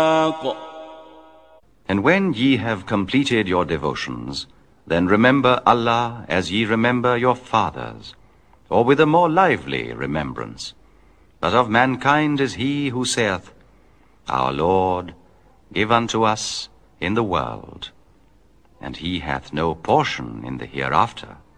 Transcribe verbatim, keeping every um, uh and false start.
And when ye have completed your devotions, then remember Allah as ye remember your fathers, or with a more lively remembrance. But of mankind is he who saith, Our Lord, give unto us in the world, and he hath no portion in the hereafter.